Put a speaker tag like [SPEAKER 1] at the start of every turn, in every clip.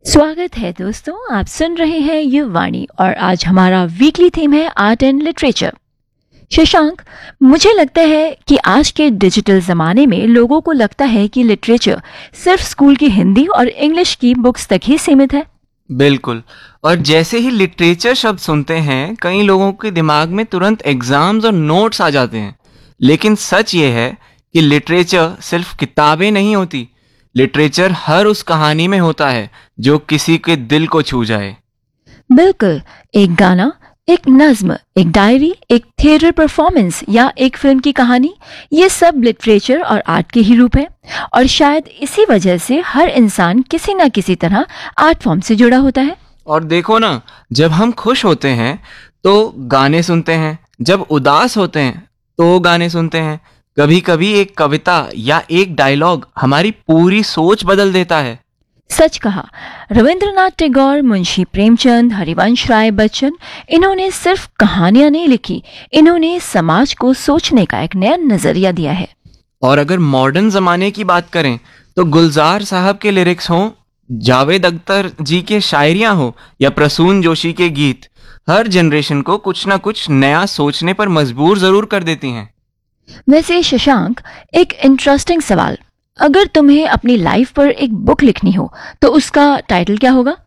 [SPEAKER 1] स्वागत है दोस्तों, आप सुन रहे हैं युवाणी और आज हमारा वीकली थीम है आर्ट एंड लिटरेचर। शशांक, मुझे लगता है कि आज के डिजिटल ज़माने में लोगों को लगता है कि लिटरेचर सिर्फ स्कूल की हिंदी और इंग्लिश की बुक्स तक ही सीमित है।
[SPEAKER 2] बिल्कुल। और जैसे ही लिटरेचर शब्द सुनते हैं कई लोगों के दिमाग में तुरंत एग्जाम्स और नोट्स आ जाते हैं। लेकिन सच ये है कि लिटरेचर सिर्फ किताबें नहीं होती। लिटरेचर हर उस कहानी में होता है जो किसी के दिल को छू जाए।
[SPEAKER 1] बिल्कुल, एक गाना, एक नज्म, एक डायरी, एक थिएटर परफॉर्मेंस या एक फिल्म की कहानी, ये सब लिटरेचर और आर्ट के ही रूप है। और शायद इसी वजह से हर इंसान किसी न किसी तरह आर्ट फॉर्म से जुड़ा होता है।
[SPEAKER 2] और देखो ना, जब हम खुश होते हैं तो गाने सुनते हैं, जब उदास होते हैं तो गाने सुनते हैं। कभी कभी एक कविता या एक डायलॉग हमारी पूरी सोच बदल देता है।
[SPEAKER 1] सच कहा। रविंद्रनाथ टैगोर, मुंशी प्रेमचंद, हरिवंश राय बच्चन, इन्होंने सिर्फ कहानियां नहीं लिखी, इन्होंने समाज को सोचने का एक नया नजरिया दिया है।
[SPEAKER 2] और अगर मॉडर्न जमाने की बात करें तो गुलजार साहब के लिरिक्स हों, जावेद अख्तर जी के शायरियां हो या प्रसून जोशी के गीत, हर जनरेशन को कुछ ना कुछ नया सोचने पर मजबूर जरूर कर देती हैं।
[SPEAKER 1] वैसे शशांक, एक इंटरेस्टिंग सवाल, अगर तुम्हें अपनी लाइफ पर एक बुक लिखनी हो तो उसका टाइटल क्या होगा?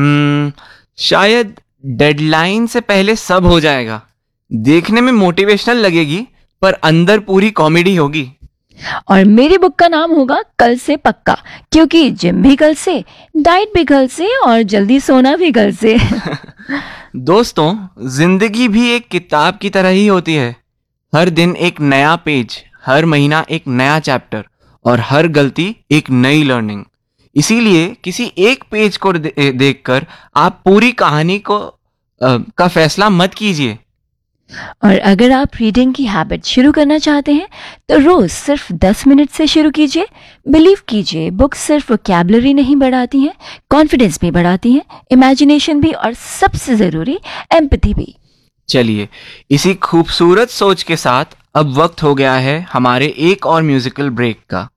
[SPEAKER 2] शायद डेडलाइन से पहले सब हो जाएगा। देखने में मोटिवेशनल लगेगी पर अंदर पूरी कॉमेडी होगी।
[SPEAKER 1] और मेरी बुक का नाम होगा कल से पक्का, क्योंकि जिम भी कल से, डाइट भी कल से और जल्दी सोना भी कल से।
[SPEAKER 2] दोस्तों, जिंदगी भी एक किताब की तरह ही होती है। हर दिन एक नया पेज, हर महीना एक नया चैप्टर और हर गलती एक नई लर्निंग। इसीलिए किसी एक पेज को देखकर आप पूरी कहानी का फैसला मत कीजिए।
[SPEAKER 1] और अगर आप रीडिंग की हैबिट शुरू करना चाहते हैं तो रोज सिर्फ 10 मिनट से शुरू कीजिए। बिलीव कीजिए, बुक्स सिर्फ वोकैबुलरी नहीं बढ़ाती हैं, कॉन्फिडेंस भी बढ़ाती हैं, इमेजिनेशन भी, और सबसे जरूरी एम्पैथी भी।
[SPEAKER 2] चलिए, इसी खूबसूरत सोच के साथ अब वक्त हो गया है हमारे एक और म्यूजिकल ब्रेक का।